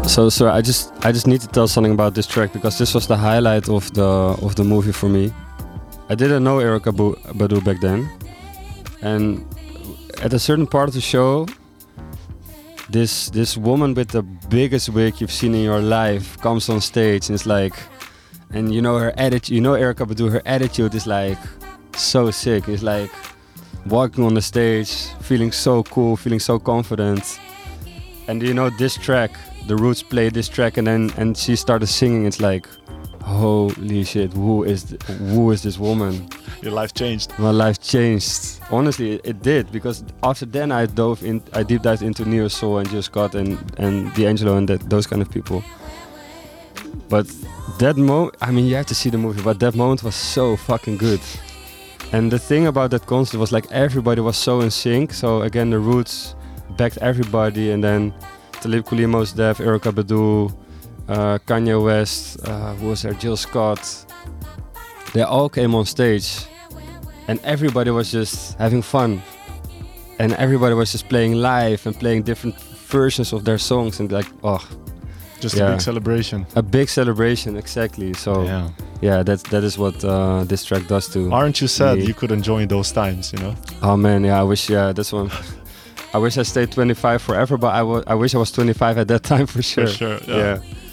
So I just need to tell something about this track because this was the highlight of the movie for me. I didn't know Erykah Badu back then, and at a certain part of the show, this woman with the biggest wig you've seen in your life comes on stage and it's like, and you know her attitude, you know Erykah Badu, her attitude is like so sick. It's like walking on the stage, feeling so cool, feeling so confident. And you know this track, the Roots played this track and she started singing. It's like, holy shit, who is this woman? Your life changed. My life changed. Honestly, it did, because after then I deep dived into Neo Soul and Jill Scott and D'Angelo and those kind of people. But that moment, I mean, you have to see the movie, but that moment was so fucking good. And the thing about that concert was like everybody was so in sync. So again, the Roots backed everybody, and then Talib Kweli, Mos Def, Erykah Badu, Kanye West, who was there, Jill Scott. They all came on stage, and everybody was just having fun, and everybody was just playing live and playing different versions of their songs, and like, oh, just a big celebration. A big celebration, exactly. So yeah, that is what this track does too. Aren't you sad you could enjoy those times, you know? Oh man, yeah, I wish, that's one. I wish I stayed 25 forever, but I wish I was 25 at that time for sure. For sure, yeah.